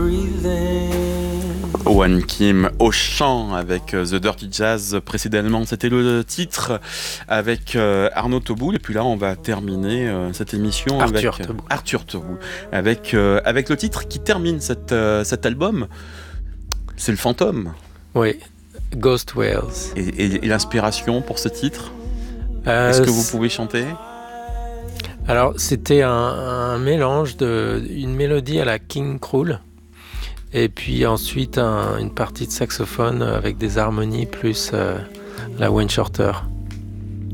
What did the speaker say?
One Kim au chant avec The Dirty Jazz. Précédemment, c'était le titre avec Arnaud Tauboul. Et puis là, on va terminer cette émission avec Arthur Tauboul. Avec le titre qui termine cet album. C'est le fantôme. Oui, Ghost Whales. Et l'inspiration pour ce titre, est-ce que vous pouvez chanter ? Alors, c'était un mélange d'une mélodie à la King Krul. Et puis ensuite une partie de saxophone avec des harmonies plus la Wayne Shorter.